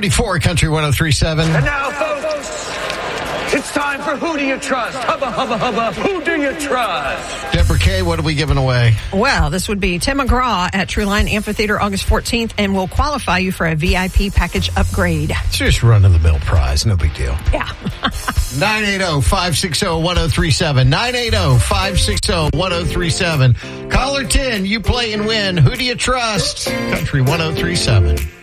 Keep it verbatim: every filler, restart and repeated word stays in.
seventy-four, Country one oh three point seven. And now, folks, it's time for Who Do You Trust? Hubba, hubba, hubba. Who do you trust? Deborah K., what are we giving away? Well, this would be Tim McGraw at True Line Amphitheater August fourteenth, and will qualify you for a V I P package upgrade. It's just run-of-the-mill prize. No big deal. Yeah. nine eight zero, five six zero, one zero three seven. nine eight zero, five six zero, one zero three seven. Caller ten, you play and win. Who do you trust? Country one oh three point seven.